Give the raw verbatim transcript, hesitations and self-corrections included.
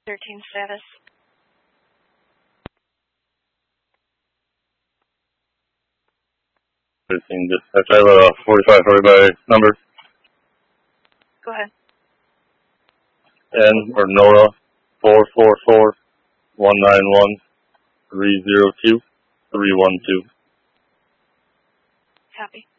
thirteen status. thirteen, dispatch. I have a forty-five hurry by number. Go ahead. N or Nora four four four one nine one three zero two three one two. Copy.